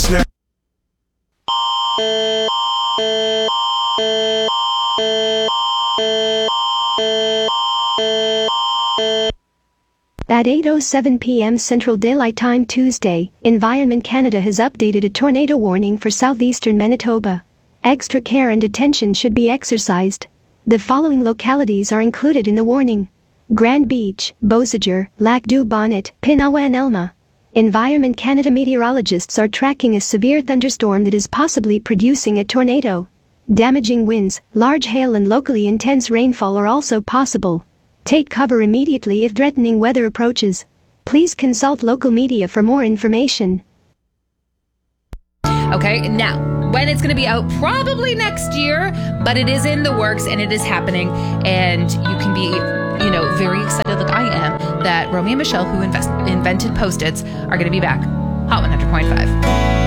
snap. At 8:07 p.m. Central Daylight Time Tuesday, Environment Canada has updated a tornado warning for southeastern Manitoba. Extra care and attention should be exercised. The following localities are included in the warning: Grand Beach, Beausejour, Lac du Bonnet, Pinawa and Elma. Environment Canada meteorologists are tracking a severe thunderstorm that is possibly producing a tornado. Damaging winds, large hail and locally intense rainfall are also possible. Take cover immediately if threatening weather approaches. Please consult local media for more information. Okay, now, when it's going to be out, probably next year, but it is in the works and it is happening, and you can be, very excited like I am that Romy and Michelle, who invented Post-its, are going to be back. Hot 100.5.